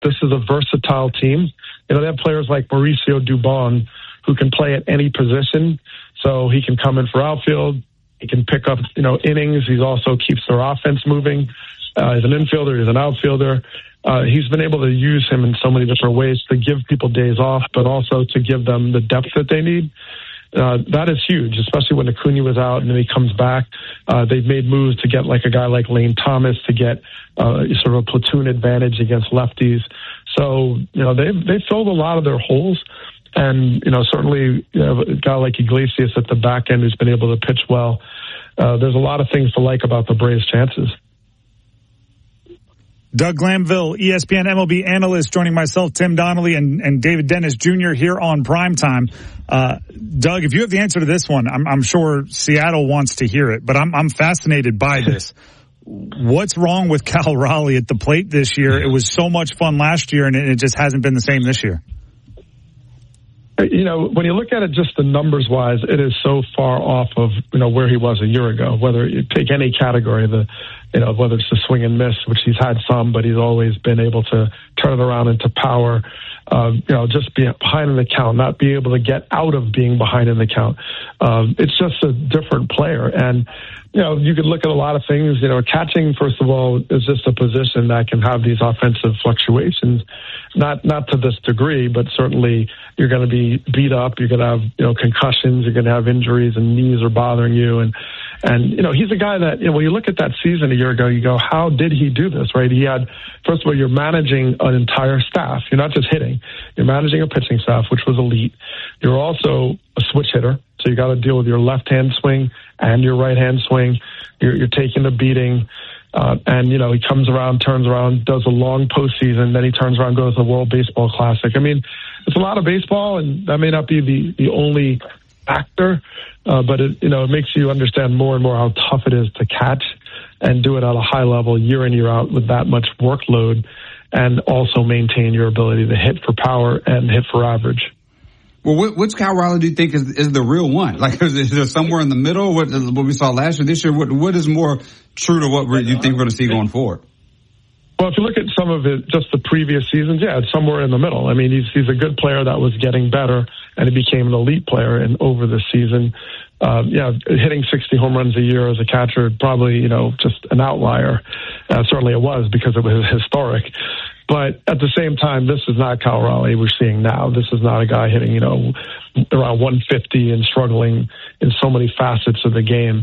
this is a versatile team. They have players like Mauricio Dubon who can play at any position. So he can come in for outfield. He can pick up, innings. He also keeps their offense moving. He's an infielder. He's an outfielder. He's been able to use him in so many different ways to give people days off, but also to give them the depth that they need. That is huge, especially when Acuna was out and then he comes back. They've made moves to get like a guy like Lane Thomas to get sort of a platoon advantage against lefties. So, they've filled a lot of their holes. And, certainly a guy like Iglesias at the back end who's been able to pitch well. There's a lot of things to like about the Braves' chances. Doug Glanville, ESPN MLB analyst, joining myself, Tim Donnelly, and David Dennis Jr. here on Primetime. Doug, if you have the answer to this one, I'm sure Seattle wants to hear it, but I'm fascinated by this. What's wrong with Cal Raleigh at the plate this year? It was so much fun last year, and it just hasn't been the same this year. When you look at it just the numbers-wise, it is so far off of, where he was a year ago. Whether you take any category, whether it's the swing and miss, which he's had some, but he's always been able to turn it around into power. Just being behind in the count, not being able to get out of being behind in the count. It's just a different player. And, you could look at a lot of things. Catching, first of all, is just a position that can have these offensive fluctuations. Not to this degree, but certainly you're going to be beat up. You're going to have, concussions. You're going to have injuries and knees are bothering you. And he's a guy that, when you look at that season a year ago, you go, how did he do this, right? He had, first of all, you're managing an entire staff. You're not just hitting. You're managing a pitching staff, which was elite. You're also a switch hitter. So you got to deal with your left-hand swing and your right-hand swing. You're taking the beating. And, he comes around, turns around, does a long postseason, then he turns around, goes to the World Baseball Classic. I mean, it's a lot of baseball, and that may not be the only factor, but it makes you understand more and more how tough it is to catch and do it at a high level year in, year out with that much workload, and also maintain your ability to hit for power and hit for average. Well, which Cal Raleigh do you think is the real one? Like, is there somewhere in the middle? What we saw last year, this year, what is more true to what you think we're going to see going forward? Well, if you look at some of it, just the previous seasons, it's somewhere in the middle. I mean, he's a good player that was getting better, and he became an elite player and over the season. Hitting 60 home runs a year as a catcher, probably, just an outlier. Certainly it was because it was historic. But at the same time, this is not Cal Raleigh we're seeing now. This is not a guy hitting, around 150 and struggling in so many facets of the game.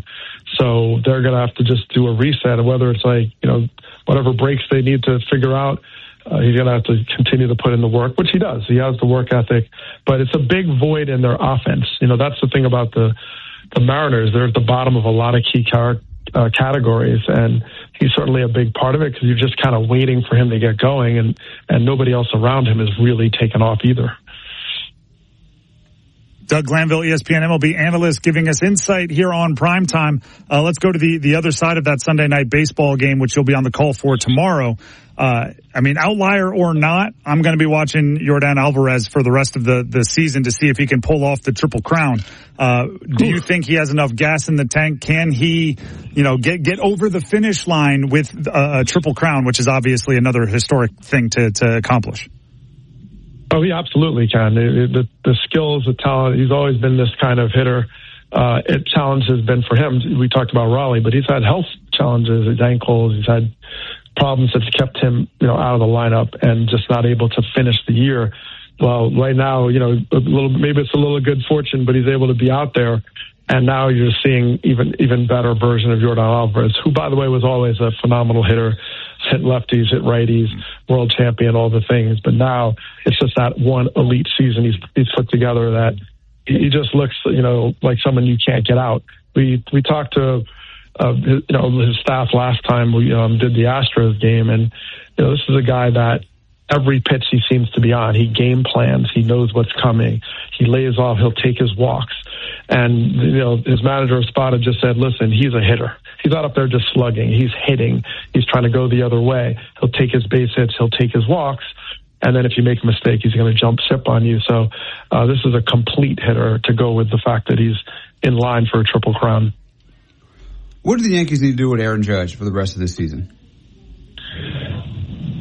So they're going to have to just do a reset, whether it's like, whatever breaks they need to figure out. He's going to have to continue to put in the work, which he does. He has the work ethic, but it's a big void in their offense. That's the thing about the Mariners. They're at the bottom of a lot of key categories, and he's certainly a big part of it because you're just kind of waiting for him to get going, and nobody else around him is really taken off either. Doug Glanville, ESPN MLB analyst, giving us insight here on Primetime. Let's go to the other side of that Sunday night baseball game, which you'll be on the call for tomorrow. Outlier or not, I'm going to be watching Yordan Alvarez for the rest of the season to see if he can pull off the Triple Crown. Do you think he has enough gas in the tank? Can he, get over the finish line with a Triple Crown, which is obviously another historic thing to accomplish? Oh, he absolutely can. The skills, the talent, he's always been this kind of hitter. Challenge has been for him. We talked about Raleigh, but he's had health challenges, his ankles, he's had problems that's kept him, out of the lineup and just not able to finish the year. Well, right now, maybe it's a little good fortune, but he's able to be out there. And now you're seeing even better version of Yordan Alvarez, who, by the way, was always a phenomenal hitter, hit lefties, hit righties, world champion, all the things. But now it's just that one elite season he's put together that he just looks, like someone you can't get out. We talked to his staff last time we did the Astros game, and this is a guy that every pitch he seems to be on, he game plans, he knows what's coming, he lays off, he'll take his walks. And, his manager Espada just said, listen, he's a hitter. He's not up there just slugging. He's hitting. He's trying to go the other way. He'll take his base hits. He'll take his walks. And then if you make a mistake, he's going to jump ship on you. So this is a complete hitter to go with the fact that he's in line for a Triple Crown. What do the Yankees need to do with Aaron Judge for the rest of this season?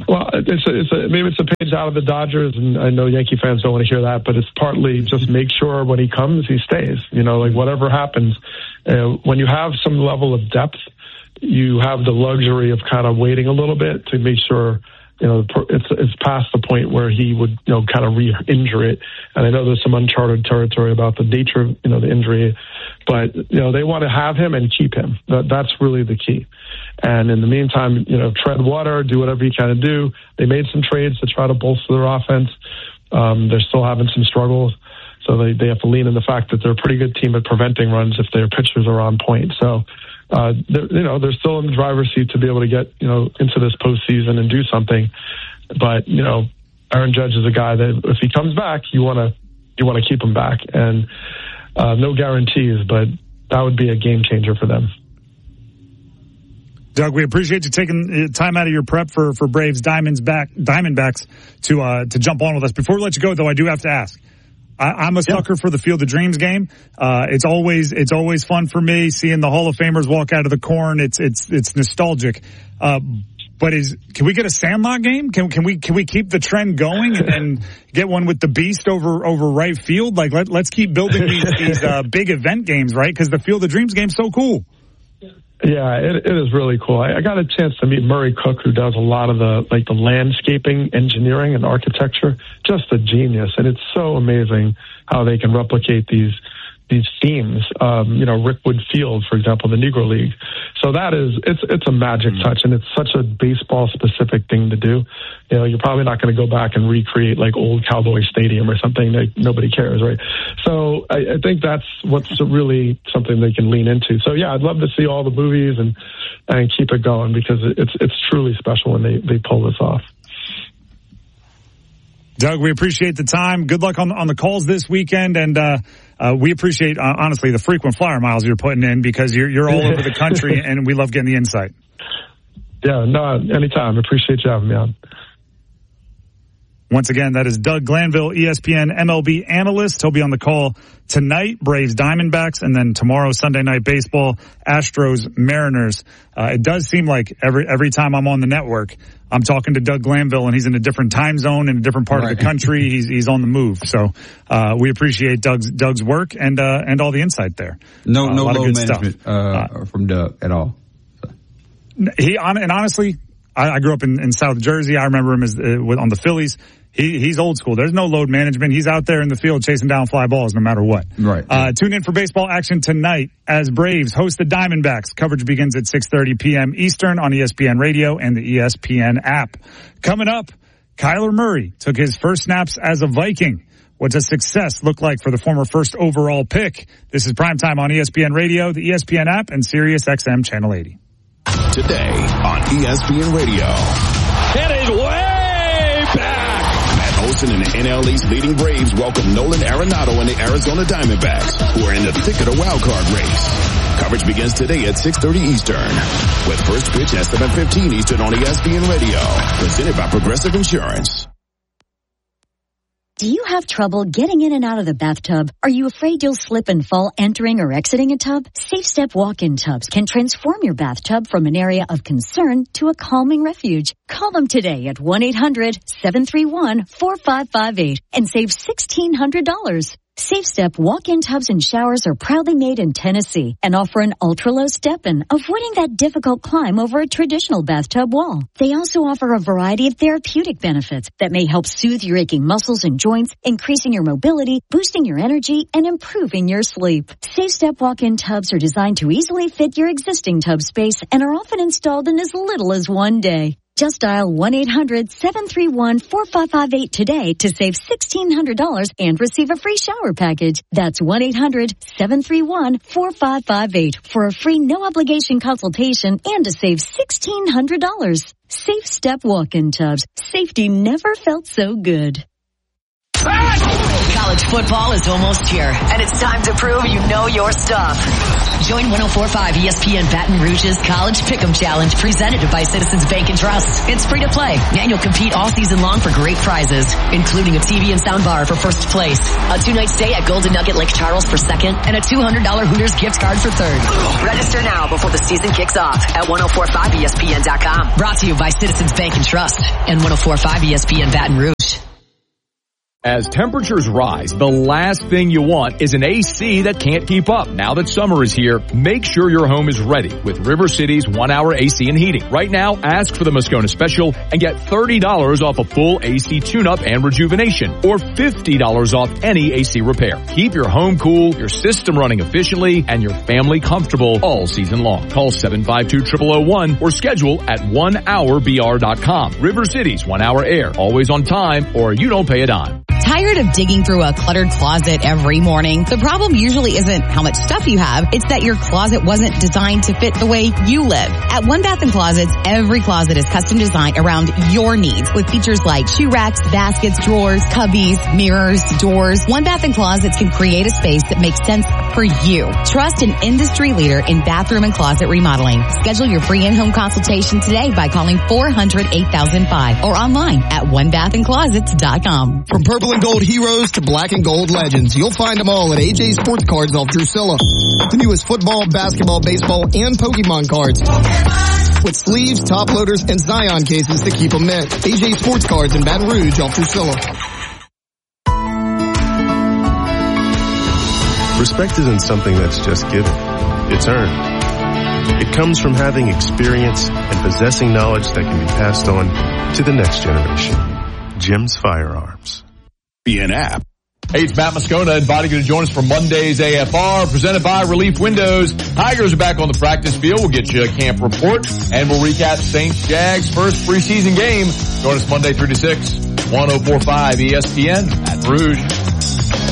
Well, maybe it's a page out of the Dodgers, and I know Yankee fans don't want to hear that, but it's partly just make sure when he comes, he stays. Like whatever happens, when you have some level of depth, you have the luxury of kind of waiting a little bit to make sure, it's past the point where he would, kind of re-injure it. And I know there's some uncharted territory about the nature of, the injury, but, they want to have him and keep him. That's really the key. And in the meantime, tread water, do whatever you can do. They made some trades to try to bolster their offense. They're still having some struggles. So they have to lean in the fact that they're a pretty good team at preventing runs if their pitchers are on point. So, they're still in the driver's seat to be able to get, into this postseason and do something. But, Aaron Judge is a guy that if he comes back, you want to keep him back. And no guarantees, but that would be a game changer for them. Doug, we appreciate you taking time out of your prep for Braves Diamondbacks to jump on with us. Before we let you go, though, I do have to ask. I'm a sucker for the Field of Dreams game. It's always fun for me seeing the Hall of Famers walk out of the corn. It's nostalgic. But can we get a Sandlot game? Can we keep the trend going and get one with the Beast over right field? Like let's keep building these big event games, right? Because the Field of Dreams game's so cool. Yeah, it is really cool. I got a chance to meet Murray Cook, who does a lot of the landscaping engineering and architecture. Just a genius. And it's so amazing how they can replicate these themes. Rickwood Field, for example, the Negro League. So it's a magic touch, and it's such a baseball specific thing to do. You're probably not going to go back and recreate like old Cowboy Stadium or something that nobody cares, right? So I think that's what's really something they can lean into. So yeah, I'd love to see all the movies and keep it going because it's truly special when they pull this off. Doug, we appreciate the time. Good luck on the calls this weekend, and we appreciate honestly the frequent flyer miles you're putting in because you're all over the country, and we love getting the insight. Yeah, no, anytime. Appreciate you having me on. Once again, that is Doug Glanville, ESPN MLB analyst. He'll be on the call tonight, Braves Diamondbacks, and then tomorrow, Sunday Night Baseball, Astros Mariners. It does seem like every time I'm on the network, I'm talking to Doug Glanville, and he's in a different time zone in a different part of the country. He's on the move. So we appreciate Doug's work and all the insight there. No load management from Doug at all. Honestly, I grew up in South Jersey. I remember him as on the Phillies. He's old school. There's no load management. He's out there in the field chasing down fly balls no matter what. Right. Tune in for baseball action tonight as Braves host the Diamondbacks. Coverage begins at 6:30 p.m. Eastern on ESPN Radio and the ESPN app. Coming up, Kyler Murray took his first snaps as a Viking. What does success look like for the former first overall pick? This is Primetime on ESPN Radio, the ESPN app, and Sirius XM Channel 80. Today on ESPN Radio. It is way back. Matt Olson and the NL East leading Braves welcome Nolan Arenado and the Arizona Diamondbacks, who are in the thick of the wild card race. Coverage begins today at 6:30 Eastern, with first pitch at 7:15 Eastern on ESPN Radio. Presented by Progressive Insurance. Do you have trouble getting in and out of the bathtub? Are you afraid you'll slip and fall entering or exiting a tub? Safe Step walk-in tubs can transform your bathtub from an area of concern to a calming refuge. Call them today at 1-800-731-4558 and save $1,600. Safe Step walk-in tubs and showers are proudly made in Tennessee and offer an ultra-low step-in, avoiding that difficult climb over a traditional bathtub wall. They also offer a variety of therapeutic benefits that may help soothe your aching muscles and joints, increasing your mobility, boosting your energy, and improving your sleep. Safe Step walk-in tubs are designed to easily fit your existing tub space and are often installed in as little as one day. Just dial 1-800-731-4558 today to save $1,600 and receive a free shower package. That's 1-800-731-4558 for a free no-obligation consultation and to save $1,600. Safe Step walk-in tubs. Safety never felt so good. College football is almost here, and it's time to prove you know your stuff. Join 104.5 ESPN Baton Rouge's College Pick'em Challenge presented by Citizens Bank and Trust. It's free to play, and you'll compete all season long for great prizes, including a TV and soundbar for first place, a 2-night stay at Golden Nugget Lake Charles for second, and a $200 Hooters gift card for third. Register now before the season kicks off at 1045ESPN.com. Brought to you by Citizens Bank and Trust and 104.5 ESPN Baton Rouge. As temperatures rise, the last thing you want is an AC that can't keep up. Now that summer is here, make sure your home is ready with River City's 1-hour AC and heating. Right now, ask for the Moscona Special and get $30 off a full AC tune-up and rejuvenation, or $50 off any AC repair. Keep your home cool, your system running efficiently, and your family comfortable all season long. Call 752-0001 or schedule at 1hourbr.com. River City's 1-hour air, always on time, or you don't pay a dime. Tired of digging through a cluttered closet every morning? The problem usually isn't how much stuff you have. It's that your closet wasn't designed to fit the way you live. At One Bath & Closets, every closet is custom designed around your needs with features like shoe racks, baskets, drawers, cubbies, mirrors, doors. One Bath & Closets can create a space that makes sense for you. Trust an industry leader in bathroom and closet remodeling. Schedule your free in-home consultation today by calling 400-8005 or online at onebathandclosets.com. From purple and gold heroes to black and gold legends, you'll find them all at AJ Sports Cards off Drusilla. The newest football, basketball, baseball, and Pokemon cards. With sleeves, top loaders, and Zion cases to keep them mint. AJ Sports Cards in Baton Rouge off Drusilla. Respect isn't something that's just given. It's earned. It comes from having experience and possessing knowledge that can be passed on to the next generation. Jim's Firearms. Be an app. Hey, it's Matt Moscona inviting you to join us for Monday's AFR, presented by Relief Windows. Tigers are back on the practice field. We'll get you a camp report, and we'll recap Saints Jags' first preseason game. Join us Monday 3 to 6, 104.5 ESPN at Rouge.